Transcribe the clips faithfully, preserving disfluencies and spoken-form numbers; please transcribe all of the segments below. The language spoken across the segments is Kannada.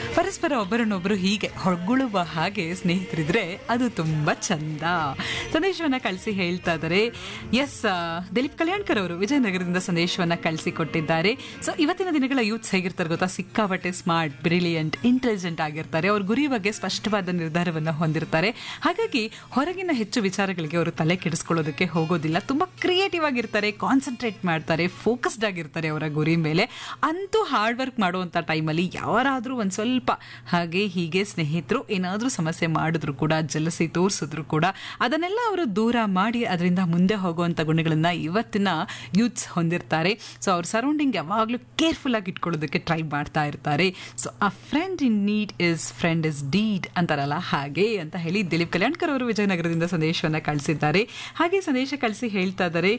ಪರಸ್ಪರ ಒಬ್ಬರನ್ನೊಬ್ಬರು ಹೀಗೆ ಹೊಗಳುವ ಹಾಗೆ ಸ್ನೇಹಿತರಿದ್ರೆ ಅದು ತುಂಬಾ ಚಂದ. ಸಂದೇಶವನ್ನ ಕಳಿಸಿ ಹೇಳ್ತಾ ಇದ್ದಾರೆ. ಎಸ್, ದಿಲೀಪ್ ಕಲ್ಯಾಣ್ಕರ್ ಅವರು ವಿಜಯನಗರದಿಂದ ಸಂದೇಶವನ್ನ ಕಳಿಸಿ ಕೊಟ್ಟಿದ್ದಾರೆ. ಸೊ ಇವತ್ತಿನ ದಿನಗಳ ಯೂತ್ಸ್ ಹೇಗಿರ್ತಾರೆ ಗೊತ್ತಾ? ಸಿಕ್ಕಾಪಟ್ಟೆ ಸ್ಮಾರ್ಟ್, ಬ್ರಿಲಿಯಂಟ್, ಇಂಟೆಲಿಜೆಂಟ್ ಆಗಿರ್ತಾರೆ. ಅವ್ರ ಗುರಿ ಬಗ್ಗೆ ಸ್ಪಷ್ಟವಾದ ನಿರ್ಧಾರವನ್ನ ಹೊಂದಿರ್ತಾರೆ. ಹಾಗಾಗಿ ಹೊರಗಿನ ಹೆಚ್ಚು ವಿಚಾರಗಳಿಗೆ ಅವರು ತಲೆ ಕೆಡಿಸ್ಕೊಳ್ಳೋದಕ್ಕೆ ಹೋಗೋದಿಲ್ಲ. ತುಂಬಾ ಕ್ರಿಯೇಟಿವ್ ಆಗಿರ್ತಾರೆ, ಕಾನ್ಸಂಟ್ರೇಟ್ ಮಾಡ್ತಾರೆ, ಫೋಕಸ್ಡ್ ಆಗಿರ್ತಾರೆ ಅವರ ಗುರಿ ಮೇಲೆ. ಅಂತೂ ಹಾರ್ಡ್ ವರ್ಕ್ ಮಾಡುವಂಥ ಟೈಮಲ್ಲಿ ಯಾರಾದರೂ ಒಂದು ಸ್ವಲ್ಪ ಹಾಗೆ ಹೀಗೆ ಸ್ನೇಹಿತರು ಏನಾದರೂ ಸಮಸ್ಯೆ ಮಾಡಿದ್ರು ಕೂಡ, ಜಲಸಿ ತೋರಿಸಿದ್ರು ಕೂಡ ಅದನ್ನೆಲ್ಲ ಅವರು ದೂರ ಮಾಡಿ ಅದರಿಂದ ಮುಂದೆ ಹೋಗುವಂಥ ಗುಣಗಳನ್ನು ಇವತ್ತಿನ ಯೂತ್ಸ್ ಹೊಂದಿರ್ತಾರೆ. ಸೊ ಅವ್ರ ಸರೌಂಡಿಂಗ್ ಯಾವಾಗಲೂ ಕೇರ್ಫುಲ್ ಆಗಿ ಇಟ್ಕೊಳ್ಳೋದಕ್ಕೆ ಟ್ರೈ ಮಾಡ್ತಾ ಇರ್ತಾರೆ. So a friend in need is friend is deed ಅಂತಾರಲ್ಲ, ಹಾಗೆ ಅಂತ ಹೇಳಿ ದಿಲೀಪ್ ಕಲ್ಯಾಣ್ಕರ್ ಅವರು ವಿಜಯನಗರದಿಂದ ಸಂದೇಶವನ್ನು ಕಳಿಸಿದ್ದಾರೆ. ಹಾಗೆ ಸಂದೇಶ ಕಳಿಸಿ ಹೇಳ್ತಾ ಇದ್ದಾರೆ,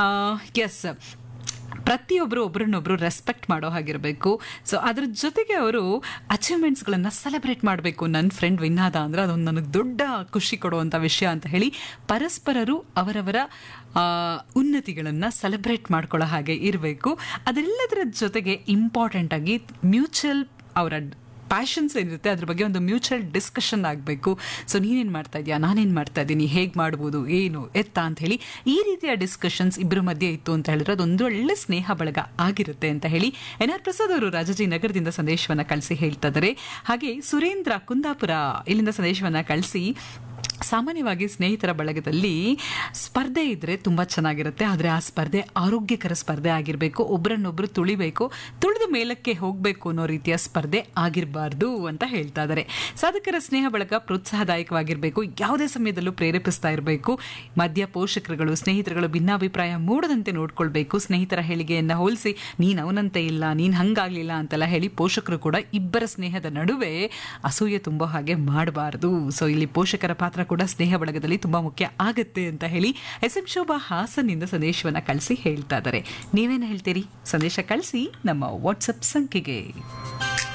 ಎಸ್, ಪ್ರತಿಯೊಬ್ಬರು ಒಬ್ಬರನ್ನೊಬ್ಬರು ರೆಸ್ಪೆಕ್ಟ್ ಮಾಡೋ ಹಾಗಿರಬೇಕು. ಸೊ ಅದ್ರ ಜೊತೆಗೆ ಅವರು ಅಚೀವ್ಮೆಂಟ್ಸ್ಗಳನ್ನು ಸೆಲೆಬ್ರೇಟ್ ಮಾಡಬೇಕು. ನನ್ನ ಫ್ರೆಂಡ್ ವಿನ್ ಆದ ಅಂದರೆ ಅದೊಂದು ನನಗೆ ದೊಡ್ಡ ಖುಷಿ ಕೊಡುವಂಥ ವಿಷಯ ಅಂತ ಹೇಳಿ ಪರಸ್ಪರರು ಅವರವರ ಉನ್ನತಿಗಳನ್ನು ಸೆಲೆಬ್ರೇಟ್ ಮಾಡ್ಕೊಳ್ಳೋ ಹಾಗೆ ಇರಬೇಕು. ಅದೆಲ್ಲದರ ಜೊತೆಗೆ ಇಂಪಾರ್ಟೆಂಟ್ ಆಗಿ ಮ್ಯೂಚುವಲ್ ಅವರ ಪ್ಯಾಷನ್ಸ್ ಏನಿರುತ್ತೆ ಅದ್ರ ಬಗ್ಗೆ ಒಂದು ಮ್ಯೂಚುವಲ್ ಡಿಸ್ಕಷನ್ ಆಗಬೇಕು. ಸೊ ನೀನೇನು ಮಾಡ್ತಾ ಇದೆಯಾ, ನಾನೇನು ಮಾಡ್ತಾ ಇದ್ದೀನಿ, ಹೇಗೆ ಮಾಡ್ಬೋದು, ಏನು ಎತ್ತ ಅಂತ ಹೇಳಿ ಈ ರೀತಿಯ ಡಿಸ್ಕಷನ್ಸ್ ಇಬ್ಬರ ಮಧ್ಯೆ ಇತ್ತು ಅಂತ ಹೇಳಿದ್ರೆ ಅದೊಂದು ಒಳ್ಳೆ ಸ್ನೇಹ ಬಳಗ ಆಗಿರುತ್ತೆ ಅಂತ ಹೇಳಿ ಎನ್ ಆರ್ ಪ್ರಸಾದ್ ಅವರು ರಾಜಾಜಿನಗರದಿಂದ ಸಂದೇಶವನ್ನು ಕಳಿಸಿ ಹೇಳ್ತಾ ಇದ್ದಾರೆ. ಹಾಗೆ ಸುರೇಂದ್ರ ಕುಂದಾಪುರ ಇಲ್ಲಿಂದ ಸಂದೇಶವನ್ನು ಕಳಿಸಿ, ಸಾಮಾನ್ಯವಾಗಿ ಸ್ನೇಹಿತರ ಬಳಗದಲ್ಲಿ ಸ್ಪರ್ಧೆ ಇದ್ದರೆ ತುಂಬ ಚೆನ್ನಾಗಿರುತ್ತೆ. ಆದರೆ ಆ ಸ್ಪರ್ಧೆ ಆರೋಗ್ಯಕರ ಸ್ಪರ್ಧೆ ಆಗಿರಬೇಕು. ಒಬ್ಬರನ್ನೊಬ್ಬರು ತುಳಿಬೇಕು, ತುಳಿದ ಮೇಲಕ್ಕೆ ಹೋಗಬೇಕು ಅನ್ನೋ ರೀತಿಯ ಸ್ಪರ್ಧೆ ಆಗಿರಬಾರ್ದು ಅಂತ ಹೇಳ್ತಾ ಇದ್ದಾರೆ. ಸಾಧಕರ ಸ್ನೇಹ ಬಳಗ ಪ್ರೋತ್ಸಾಹದಾಯಕವಾಗಿರಬೇಕು, ಯಾವುದೇ ಸಮಯದಲ್ಲೂ ಪ್ರೇರೇಪಿಸ್ತಾ ಇರಬೇಕು. ಮಧ್ಯ ಪೋಷಕರುಗಳು ಸ್ನೇಹಿತರುಗಳು ಭಿನ್ನಾಭಿಪ್ರಾಯ ಮೂಡದಂತೆ ನೋಡ್ಕೊಳ್ಬೇಕು. ಸ್ನೇಹಿತರ ಹೇಳಿಕೆಯನ್ನು ಹೋಲಿಸಿ ನೀನು ಅವನಂತೆ ಇಲ್ಲ, ನೀನು ಹಂಗಾಗಲಿಲ್ಲ ಅಂತೆಲ್ಲ ಹೇಳಿ ಪೋಷಕರು ಕೂಡ ಇಬ್ಬರ ಸ್ನೇಹದ ನಡುವೆ ಅಸೂಯೆ ತುಂಬೋ ಹಾಗೆ ಮಾಡಬಾರ್ದು. ಸೊ ಇಲ್ಲಿ ಪೋಷಕರ ಪಾತ್ರ ಕೂಡ ಸ್ನೇಹ ಬಳಗದಲ್ಲಿ ತುಂಬಾ ಮುಖ್ಯ ಆಗುತ್ತೆ ಅಂತ ಹೇಳಿ ಎಸ್ ಎಂ ಶೋಭಾ ಹಾಸನ್ನಿಂದ ಸಂದೇಶವನ್ನ ಕಳಿಸಿ ಹೇಳ್ತಾ ಇದ್ದಾರೆ. ನೀವೇನು ಹೇಳ್ತೀರಿ? ಸಂದೇಶ ಕಳಿಸಿ ನಮ್ಮ ವಾಟ್ಸಪ್ ಸಂಖ್ಯೆಗೆ.